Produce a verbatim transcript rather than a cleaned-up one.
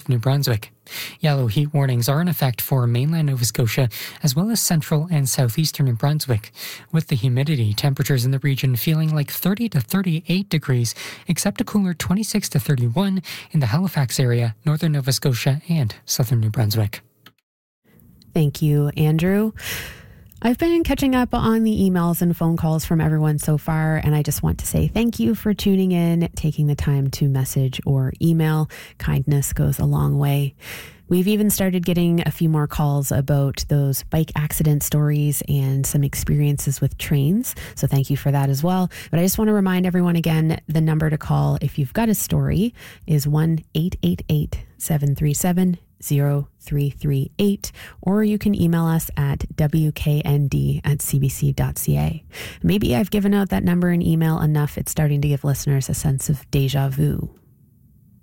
of New Brunswick. Yellow heat warnings are in effect for mainland Nova Scotia as well as central and southeastern New Brunswick, with the humidity temperatures in the region feeling like thirty to thirty-eight degrees, except a cooler twenty-six to thirty-one in the Halifax area, northern Nova Scotia and southern New Brunswick. Thank you, Andrew. I've been catching up on the emails and phone calls from everyone so far, and I just want to say thank you for tuning in, taking the time to message or email. Kindness goes a long way. We've even started getting a few more calls about those bike accident stories and some experiences with trains. So thank you for that as well. But I just want to remind everyone again, the number to call if you've got a story is one eight eight eight, seven three seven, zero three three eight, or you can email us at w k n d at c b c dot c a. Maybe I've given out that number and email enough, it's starting to give listeners a sense of deja vu.